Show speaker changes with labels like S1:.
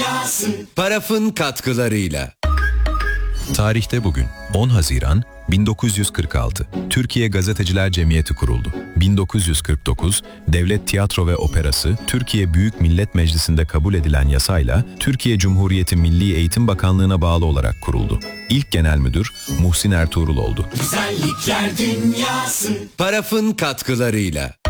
S1: Dünyası. Paraf'ın katkılarıyla.
S2: Tarihte bugün 10 Haziran 1946 Türkiye Gazeteciler Cemiyeti kuruldu. 1949 Devlet Tiyatro ve Operası Türkiye Büyük Millet Meclisi'nde kabul edilen yasayla Türkiye Cumhuriyeti Milli Eğitim Bakanlığı'na bağlı olarak kuruldu. İlk genel müdür Muhsin Ertuğrul oldu.
S1: Güzellikler Dünyası. Paraf'ın katkılarıyla.